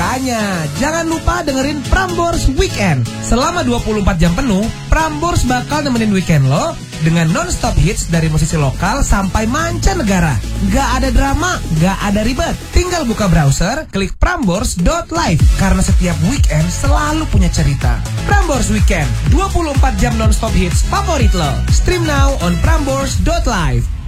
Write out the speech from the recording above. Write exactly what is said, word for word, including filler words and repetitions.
Makanya, jangan lupa dengerin Prambors Weekend. Selama dua puluh empat jam penuh, Prambors bakal nemenin weekend lo dengan non-stop hits dari musisi lokal sampai mancanegara. Gak ada drama, gak ada ribet. Tinggal buka browser, klik prambors dot live. Karena setiap weekend selalu punya cerita. Prambors Weekend, dua puluh empat jam non-stop hits favorit lo. Stream now on prambors dot live.